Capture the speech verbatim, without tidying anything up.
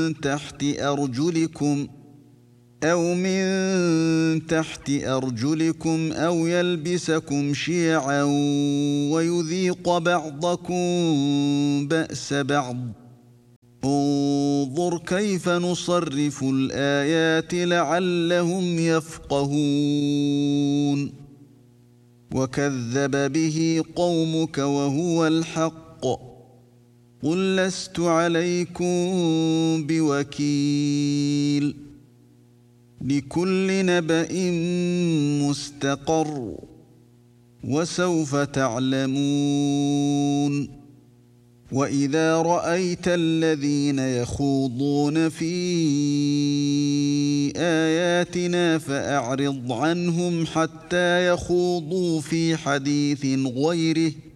تحت أرجلكم أو من تحت أرجلكم أو يلبسكم شيعا ويذيق بعضكم بأس بعض انظر كيف نصرف الآيات لعلهم يفقهون وكذب به قومك وهو الحق قل لست عليكم بوكيل لكل نبأ مستقر وسوف تعلمون وإذا رأيت الذين يخوضون في آياتنا فأعرض عنهم حتى يخوضوا في حديث غيره